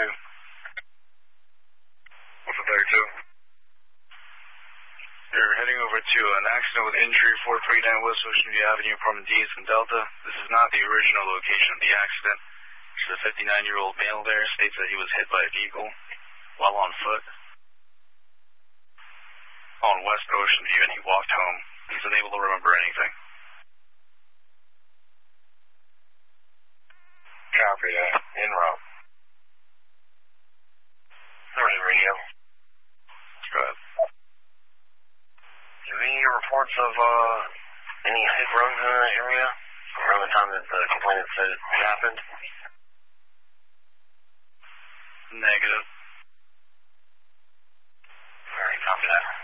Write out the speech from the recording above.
What's the 32? You're heading over to an accident with injury, 439 West Ocean View Avenue, apartment D, in Delta. This is not the original location of the accident. There's a 59-year-old male there, states that he was hit by a vehicle while on foot on West Ocean View, and he walked home. He's unable to remember anything. Copy that. En route. Northern Radio. Go ahead. Do we hear reports of any hit runs in that area around the time that the complainant said it happened? Negative. Alright, copy that.